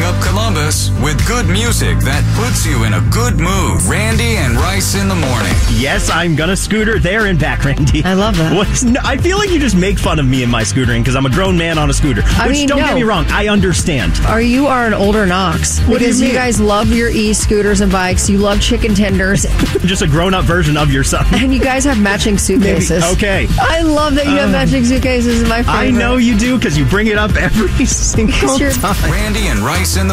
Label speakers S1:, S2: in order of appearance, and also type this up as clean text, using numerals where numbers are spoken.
S1: up Columbus with good music that puts you in a good mood. Randy and Rice in the morning.
S2: Yes, I'm gonna scooter there and back, Randy.
S3: I love that.
S2: I feel like you just make fun of me and my scootering because I'm a grown man on a scooter. Don't get me wrong, I understand.
S3: You are an older Knox.
S2: What do you
S3: because
S2: mean?
S3: you guys love your e-scooters and bikes. You love chicken tenders.
S2: Just a grown-up version of yourself.
S3: And you guys have matching suitcases.
S2: Maybe. Okay.
S3: I love that you have matching suitcases. Is my favorite.
S2: I know you do because you bring it up every single time.
S1: Randy and Rice